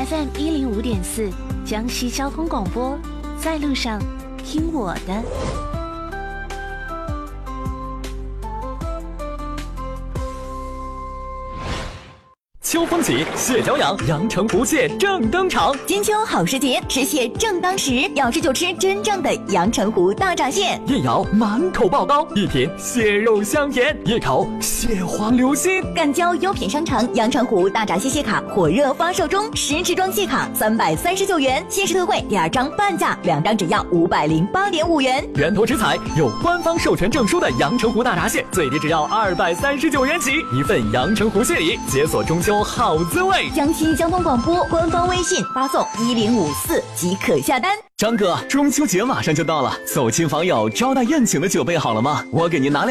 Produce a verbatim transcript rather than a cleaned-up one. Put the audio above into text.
F M 一零五点四，江西交通广播，在路上听我的。 秋风起，蟹脚痒，阳澄湖蟹正登场。 金秋好时节，吃蟹正当时，要吃就吃真正的阳澄湖大闸蟹。 一咬满口爆膏，一品蟹肉香甜，一口蟹黄流心。 赣胶优品商城阳澄湖大闸蟹蟹卡火热发售中，十支装蟹卡三百三十九元，限时特惠，第二张半价，两张只要五百零八点五元。 源头食材有官方授权证书的阳澄湖大闸蟹，最低只要二百三十九元起，一份阳澄湖蟹礼，解锁中秋好滋味。 江西交通广播官方微信发送一零五四即可下单。 张哥，中秋节马上就到了，走亲访友招待宴请的酒备好了吗？我给您拿两